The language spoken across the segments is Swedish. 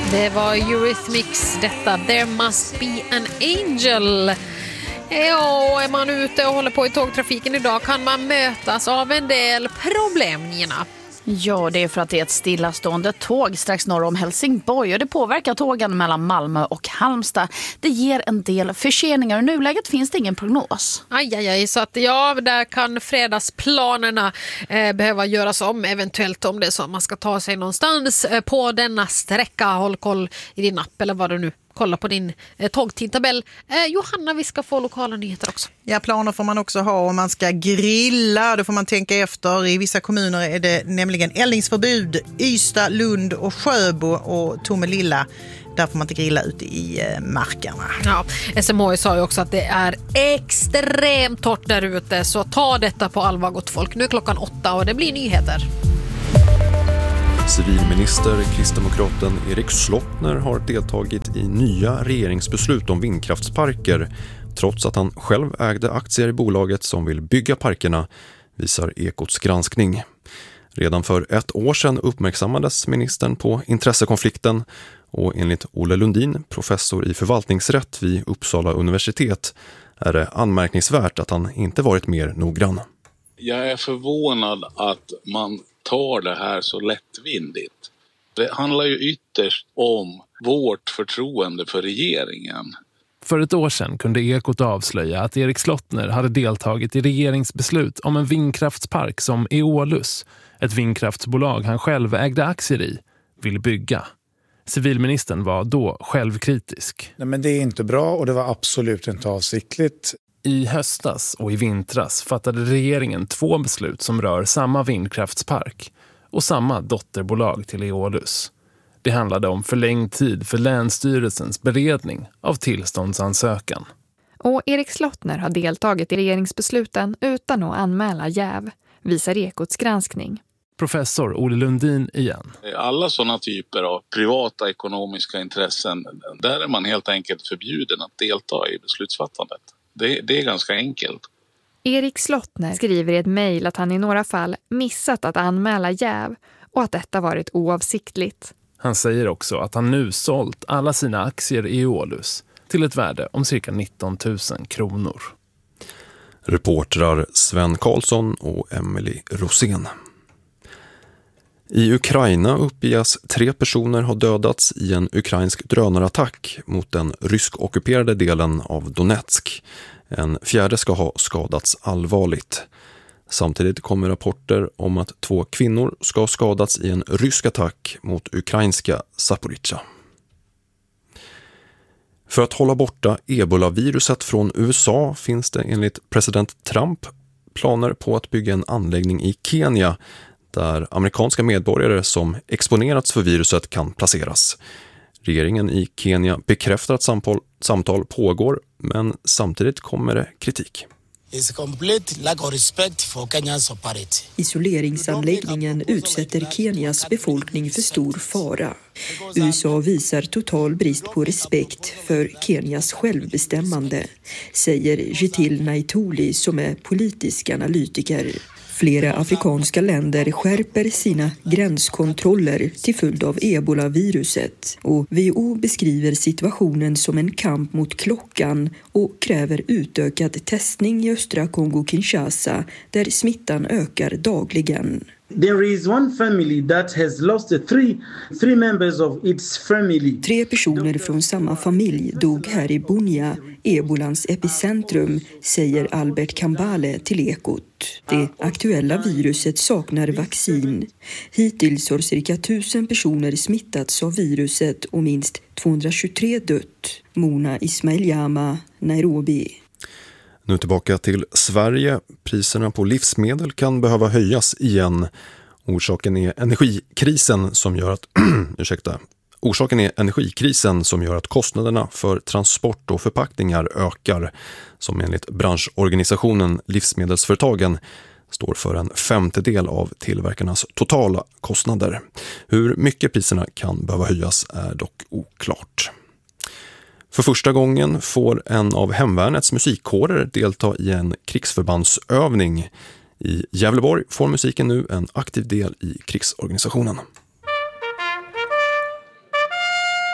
Det var Eurythmics, detta There Must Be an Angel. Ja, är man ute och håller på i tågtrafiken idag kan man mötas av en del problem, Nina. Ja, det är för att det är ett stillastående tåg strax norr om Helsingborg och det påverkar tågen mellan Malmö och Halmstad. Det ger en del förseningar och i nuläget finns det ingen prognos. Aj, så att ja, där kan fredagsplanerna behöva göras om, eventuellt om det är så att man ska ta sig någonstans på denna sträcka. Håll koll i din app eller vad du nu kolla på din tågtidtabell. Johanna, vi ska få lokala nyheter också. Ja, planer får man också ha om man ska grilla. Då får man tänka efter. I vissa kommuner är det nämligen eldningsförbud. Ystad, Lund och Sjöbo och Tomelilla. Där får man inte grilla ute i markerna. Ja, SMHI sa ju också att det är extremt torrt där ute. Så ta detta på allvar, gott folk. Nu är klockan 8 och det blir nyheter. Civilminister kristdemokraten Erik Slottner har deltagit i nya regeringsbeslut om vindkraftsparker trots att han själv ägde aktier i bolaget som vill bygga parkerna, visar Ekots granskning. Redan för 1 år sedan uppmärksammades ministern på intressekonflikten och enligt Olle Lundin, professor i förvaltningsrätt vid Uppsala universitet, är det anmärkningsvärt att han inte varit mer noggrann. Jag är förvånad att man tar det här så lättvindigt. Det handlar ju ytterst om vårt förtroende för regeringen. För 1 år sedan kunde Ekot avslöja att Erik Slottner hade deltagit i regeringsbeslut om en vindkraftspark som Eolus, ett vindkraftsbolag han själv ägde aktier i, vill bygga. Civilministern var då självkritisk. Nej, men det är inte bra och det var absolut inte avsiktligt. I höstas och i vintras fattade regeringen 2 beslut som rör samma vindkraftspark och samma dotterbolag till Eolus. Det handlade om förlängd tid för Länsstyrelsens beredning av tillståndsansökan. Och Erik Slottner har deltagit i regeringsbesluten utan att anmäla jäv, visar Ekots granskning. Professor Olle Lundin igen. Alla sådana typer av privata ekonomiska intressen, där är man helt enkelt förbjuden att delta i beslutsfattandet. Det är ganska enkelt. Erik Slottner skriver i ett mejl att han i några fall missat att anmäla jäv och att detta varit oavsiktligt. Han säger också att han nu sålt alla sina aktier i Eolus till ett värde om cirka 19 000 kronor. Reportrar Sven Karlsson och Emily Rosén. I Ukraina uppges 3 personer ha dödats i en ukrainsk drönarattack mot den rysk-ockuperade delen av Donetsk. En 4:e ska ha skadats allvarligt. Samtidigt kommer rapporter om att 2 kvinnor ska ha skadats i en rysk attack mot ukrainska Zaporizjzja. För att hålla borta ebola-viruset från USA finns det enligt president Trump planer på att bygga en anläggning i Kenya där amerikanska medborgare som exponerats för viruset kan placeras. Regeringen i Kenya bekräftar att samtal pågår, men samtidigt kommer det kritik. Isoleringsanläggningen utsätter Kenias befolkning för stor fara. USA visar total brist på respekt för Kenias självbestämmande, säger Jitil Naitoli som är politisk analytiker. Flera afrikanska länder skärper sina gränskontroller till följd av ebola-viruset och WHO beskriver situationen som en kamp mot klockan och kräver utökad testning i östra Kongo-Kinshasa där smittan ökar dagligen. There is one family that has lost three members of its family. 3 personer från samma familj dog här i Bunia, ebolans epicentrum, säger Albert Kambale till Ekot. Det aktuella viruset saknar vaccin. Hittills har cirka 1000 personer smittats av viruset och minst 223 dött. Mona Ismail-Yama, Nairobi. Nu tillbaka till Sverige. Priserna på livsmedel kan behöva höjas igen. Orsaken är energikrisen som gör att kostnaderna för transport och förpackningar ökar, som enligt branschorganisationen Livsmedelsföretagen står för en 1/5 av tillverkarnas totala kostnader. Hur mycket priserna kan behöva höjas är dock oklart. För första gången får en av hemvärnets musikkårer delta i en krigsförbandsövning. I Gävleborg får musiken nu en aktiv del i krigsorganisationen.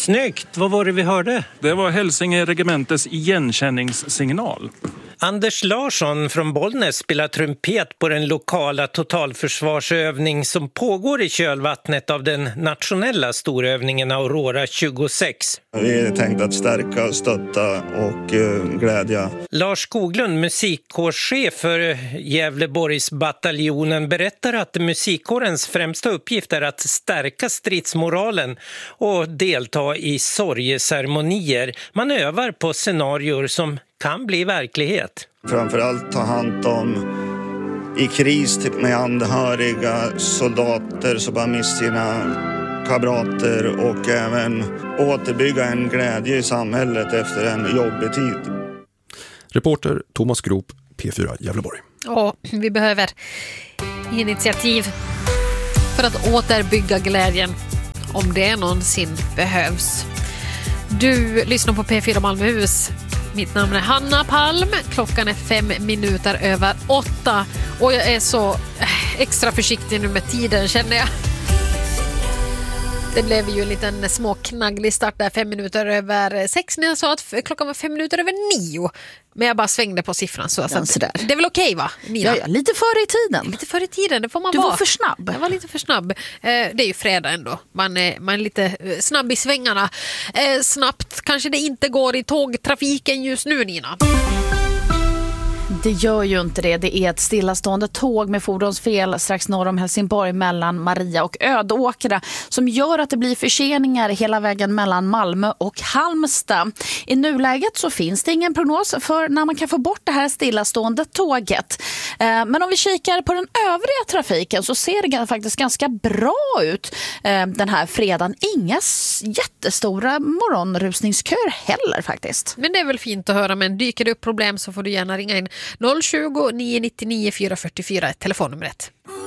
Snyggt! Vad var det vi hörde? Det var Hälsinge regementes igenkänningssignal. Anders Larsson från Bollnäs spelar trumpet på den lokala totalförsvarsövning som pågår i kölvattnet av den nationella storövningen Aurora 26. Vi är tänkt att stärka, stötta och glädja. Lars Skoglund, musikkårschef för Gävleborgsbataljonen, berättar att musikkårens främsta uppgift är att stärka stridsmoralen och delta i sorgeceremonier. Man övar på scenarier som kan bli verklighet. Framförallt ta hand om i kris med anhöriga soldater som bara mist sina kamrater och även återbygga en glädje i samhället efter en jobbig tid. Reporter Thomas Grop, P4 Gävleborg. Vi behöver initiativ för att återbygga glädjen om det någonsin behövs. Du lyssnar på P4 Malmöhus. Mitt namn är Hanna Palm. Klockan är 8:05 och jag är så extra försiktig nu med tiden, känner jag. Det blev ju en liten småknagglig start där 6 när jag sa att klockan var 9:05. Men jag bara svängde på siffran så. Det är väl okej, va, Nina? Ja, lite före i tiden. Lite före i tiden, det får man Du vara. var för snabb. Jag var lite för snabb. Det är ju fredag ändå. Man är lite snabb i svängarna. Snabbt kanske det inte går i tågtrafiken just nu, Nina. Det gör ju inte det. Det är ett stillastående tåg med fordonsfel strax norr om Helsingborg mellan Maria och Ödåkra som gör att det blir förseningar hela vägen mellan Malmö och Halmstad. I nuläget så finns det ingen prognos för när man kan få bort det här stillastående tåget. Men om vi kikar på den övriga trafiken så ser det faktiskt ganska bra ut den här fredagen. Inga jättestora morgonrusningsköer heller faktiskt. Men det är väl fint att höra, men dyker det upp problem så får du gärna ringa in 020 999 444 telefonnumret.